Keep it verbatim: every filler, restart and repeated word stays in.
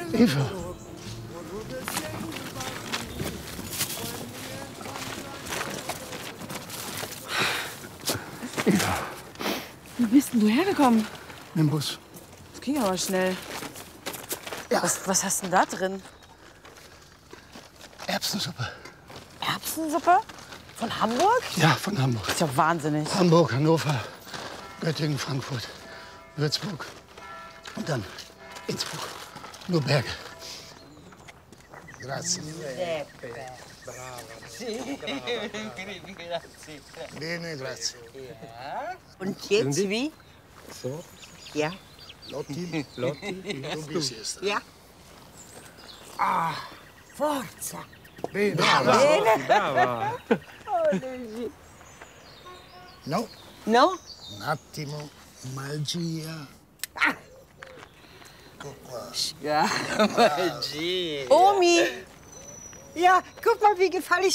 Eva. Eva. Wie bist denn du hergekommen? Mit dem Bus. Das ging aber schnell. Ja. Was, was hast denn da drin? Erbsensuppe. Erbsensuppe? Von Hamburg? Ja, von Hamburg. Das ist ja wahnsinnig. Hamburg, Hannover, Göttingen, Frankfurt, Würzburg und dann Innsbruck. Nur Berge. Grazie. Bene, grazie. Und jetzt wie? So. Ja. Lotti, Lotti, du bist es. Ja. Ah, forza. Bene. Bene. Brava. No, No? un attimo, magia. Ecco qua. Ja, Magie. Omi. Ja, guck mal, wie gefällig